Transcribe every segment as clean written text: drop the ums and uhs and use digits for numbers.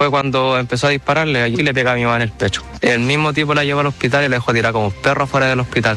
fue cuando empezó a dispararle y le pega a mi mamá en el pecho. El mismo tipo la llevó al hospital y la dejó tirar como un perro afuera del hospital.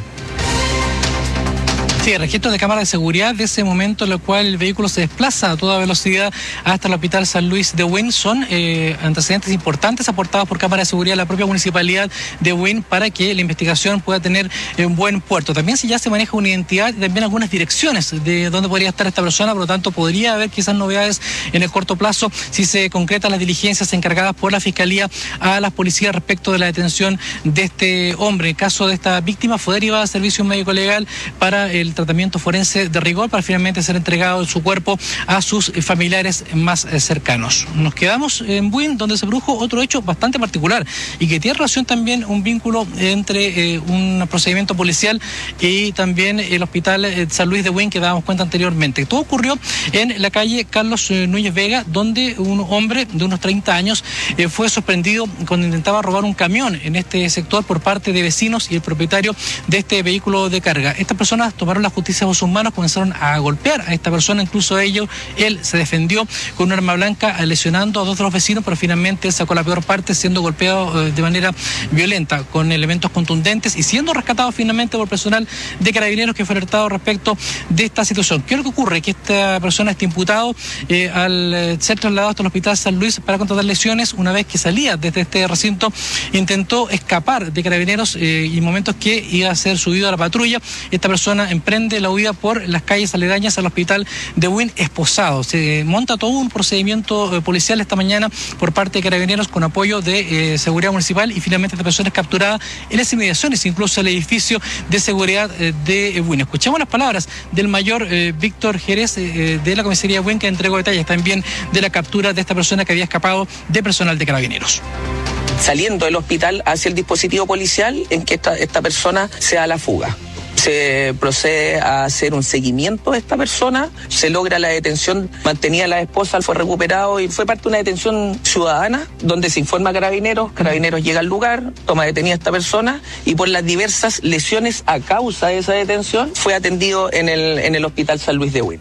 Sí, registros de cámara de seguridad de ese momento en el cual el vehículo se desplaza a toda velocidad hasta el Hospital San Luis de Huín. Son antecedentes importantes aportados por cámara de seguridad de la propia municipalidad de Huín para que la investigación pueda tener un buen puerto. También ya se maneja una identidad y también algunas direcciones de dónde podría estar esta persona, por lo tanto podría haber quizás novedades en el corto plazo si se concretan las diligencias encargadas por la Fiscalía a las policías respecto de la detención de este hombre. En caso de esta víctima fue derivada a servicio médico legal para el tratamiento forense de rigor para finalmente ser entregado su cuerpo a sus familiares más cercanos. Nos quedamos en Huín, donde se produjo otro hecho bastante particular y que tiene relación también un vínculo entre un procedimiento policial y también el Hospital San Luis de Huín que dábamos cuenta anteriormente. Todo ocurrió en la calle Carlos Núñez Vega, donde un hombre de unos 30 años fue sorprendido cuando intentaba robar un camión en este sector por parte de vecinos y el propietario de este vehículo de carga. Estas personas tomaron la justicia bajo sus manos, comenzaron a golpear a esta persona, incluso él se defendió con un arma blanca lesionando a dos de los vecinos, pero finalmente sacó la peor parte siendo golpeado de manera violenta con elementos contundentes y siendo rescatado finalmente por personal de Carabineros que fue alertado respecto de esta situación. ¿Qué es lo que ocurre? Que esta persona, este imputado, al ser trasladado hasta el Hospital San Luis para contratar lesiones, una vez que salía desde este recinto, intentó escapar de Carabineros y en momentos que iba a ser subido a la patrulla, esta persona emprende la huida por las calles aledañas al Hospital de Huín esposado. Se monta todo un procedimiento policial esta mañana por parte de Carabineros con apoyo de Seguridad Municipal y finalmente esta persona es capturada en las inmediaciones, incluso el edificio de seguridad de Huín. Escuchamos las palabras del mayor Víctor Jerez de la comisaría de Huín, que entregó detalles también de la captura de esta persona que había escapado de personal de Carabineros. Saliendo del hospital hacia el dispositivo policial en que esta persona se da la fuga. Se procede a hacer un seguimiento de esta persona, se logra la detención, mantenida la esposa, fue recuperado y fue parte de una detención ciudadana donde se informa a Carabineros llega al lugar, toma detenida a esta persona y por las diversas lesiones a causa de esa detención fue atendido en el Hospital San Luis de Huín.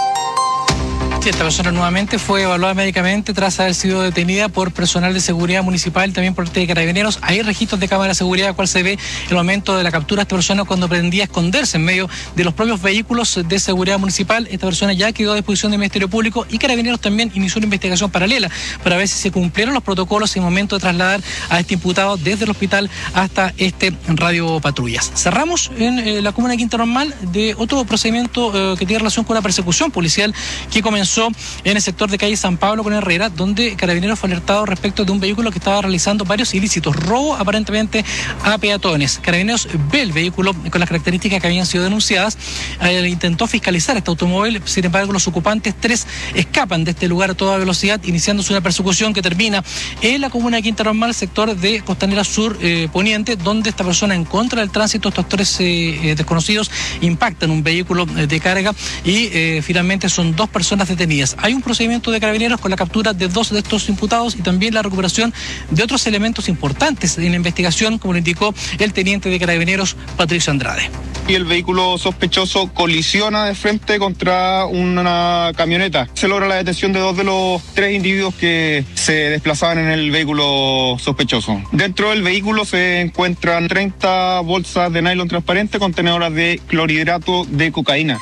Esta persona nuevamente fue evaluada médicamente tras haber sido detenida por personal de seguridad municipal, también por parte de Carabineros. Hay registros de cámara de seguridad, cual se ve el momento de la captura de esta persona cuando pretendía esconderse en medio de los propios vehículos de seguridad municipal. Esta persona ya quedó a disposición del Ministerio Público y Carabineros también inició una investigación paralela para ver si se cumplieron los protocolos en el momento de trasladar a este imputado desde el hospital hasta este radio patrullas. Cerramos en la comuna de Quinta Normal de otro procedimiento que tiene relación con una persecución policial que comenzó en el sector de calle San Pablo con Herrera, donde Carabineros fue alertado respecto de un vehículo que estaba realizando varios ilícitos, robo aparentemente a peatones. Carabineros ve el vehículo con las características que habían sido denunciadas, intentó fiscalizar este automóvil, sin embargo los ocupantes, 3, escapan de este lugar a toda velocidad, iniciándose una persecución que termina en la comuna de Quinta Normal, sector de Costanera Sur Poniente, donde esta persona en contra del tránsito, estos 3 desconocidos impactan un vehículo de carga y finalmente son 2 personas detenidas. Hay un procedimiento de Carabineros con la captura de 2 de estos imputados y también la recuperación de otros elementos importantes en la investigación, como lo indicó el teniente de Carabineros, Patricio Andrade. Y el vehículo sospechoso colisiona de frente contra una camioneta. Se logra la detención de 2 de los 3 individuos que se desplazaban en el vehículo sospechoso. Dentro del vehículo se encuentran 30 bolsas de nylon transparente contenedoras de clorhidrato de cocaína.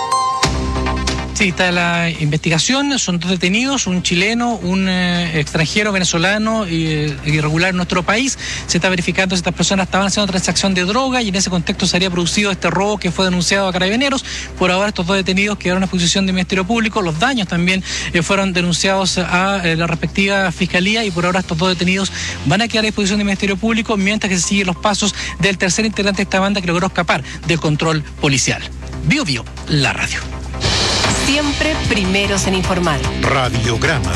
Sí, está la investigación, son 2 detenidos, un chileno, un extranjero venezolano irregular en nuestro país. Se está verificando si estas personas estaban haciendo transacción de droga y en ese contexto se habría producido este robo que fue denunciado a Carabineros. Por ahora estos 2 detenidos quedaron a disposición del Ministerio Público, los daños también fueron denunciados a la respectiva Fiscalía y por ahora estos 2 detenidos van a quedar a disposición del Ministerio Público mientras que se siguen los pasos del tercer integrante de esta banda que logró escapar del control policial. Bio Bio, la radio. Siempre primeros en informar. Radiograma.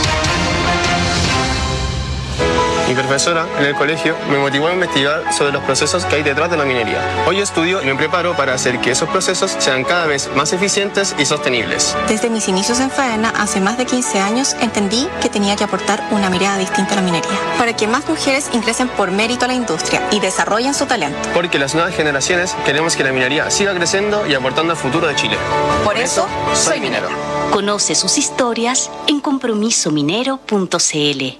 Mi profesora en el colegio me motivó a investigar sobre los procesos que hay detrás de la minería. Hoy estudio y me preparo para hacer que esos procesos sean cada vez más eficientes y sostenibles. Desde mis inicios en Faena, hace más de 15 años, entendí que tenía que aportar una mirada distinta a la minería, para que más mujeres ingresen por mérito a la industria y desarrollen su talento. Porque las nuevas generaciones queremos que la minería siga creciendo y aportando al futuro de Chile. Por eso, soy minero. Conoce sus historias en compromisominero.cl.